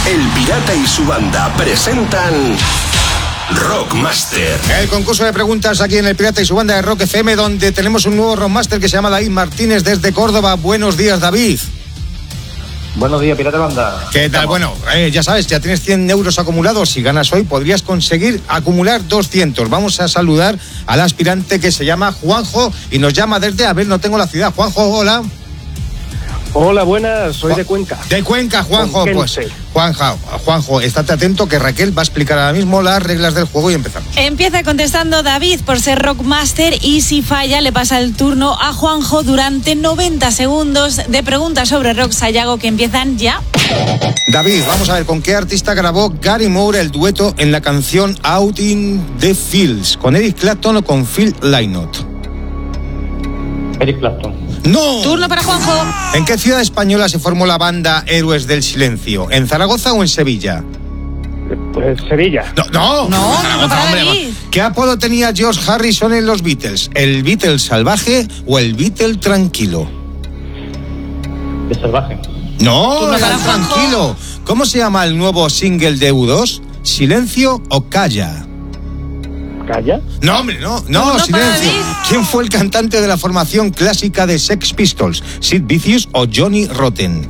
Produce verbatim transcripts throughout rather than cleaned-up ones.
El Pirata y su banda presentan Rockmaster. El concurso de preguntas aquí en El Pirata y su banda de Rock F M, donde tenemos un nuevo Rockmaster que se llama David Martínez desde Córdoba. Buenos días, David. Buenos días, Pirata Banda. ¿Qué tal? Bueno, eh, ya sabes, ya tienes cien euros acumulados. Si ganas hoy, podrías conseguir acumular doscientos. Vamos a saludar al aspirante que se llama Juanjo y nos llama desde, a ver, no tengo la ciudad. Juanjo, hola. Hola, buenas, soy de Cuenca. De Cuenca, Juanjo. Pues, Juanjo, Juanjo, estate atento que Raquel va a explicar ahora mismo las reglas del juego y empezamos. Empieza contestando David por ser Rockmaster y si falla le pasa el turno a Juanjo durante noventa segundos de preguntas sobre rock Sayago que empiezan ya. David, vamos a ver, ¿con qué artista grabó Gary Moore el dueto en la canción Out in the Fields? ¿Con Eric Clapton o con Phil Lynott? Eric Clapton. ¡No! Turno para Juanjo. ¿En qué ciudad española se formó la banda Héroes del Silencio? ¿En Zaragoza o en Sevilla? Pues Sevilla. No, no. No, Zaragoza, no para hombre. David. ¿Qué apodo tenía George Harrison en los Beatles? ¿El Beatle salvaje o el Beatle tranquilo? De salvaje. No, Turno era para el Juanjo. tranquilo. ¿Cómo se llama el nuevo single de U dos? ¿Silencio o Calla? ¿Calla? No, hombre, no, no, Turno para silencio. David. ¿Quién fue el cantante de la formación clásica de Sex Pistols? ¿Sid Vicious o Johnny Rotten?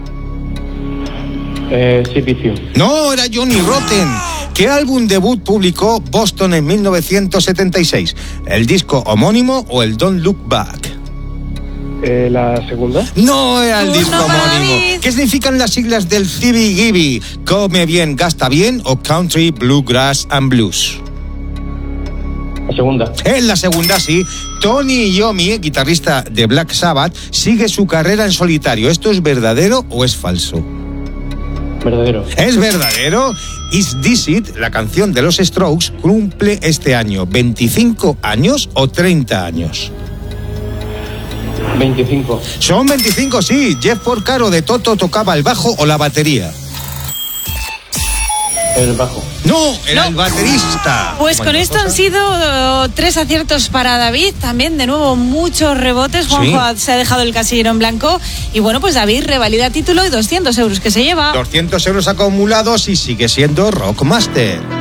Eh, sí, vicio. No, era Johnny Rotten. ¿Qué álbum debut publicó Boston en mil novecientos setenta y seis? ¿El disco homónimo o el Don't Look Back? Eh, la segunda. No era el Turno disco para homónimo. David. ¿Qué significan las siglas del Zibby Gibby? ¿Come bien, gasta bien o Country, Bluegrass and Blues? La segunda. En la segunda, sí. Tony Iommi, guitarrista de Black Sabbath, sigue su carrera en solitario. ¿Esto es verdadero o es falso? Verdadero. ¿Es verdadero? Is This It, la canción de los Strokes, cumple este año veinticinco años o treinta años. veinticinco. Son veinticinco, sí. Jeff Porcaro de Toto tocaba el bajo o la batería. El bajo. No, era No. el baterista. Pues con Bueno, esto han cosa. sido uh, tres aciertos para David. También, de nuevo, muchos rebotes. Juanjo Sí. se ha dejado el casillero en blanco. Y bueno, pues David revalida título y doscientos euros que se lleva. doscientos euros acumulados y sigue siendo Rockmaster.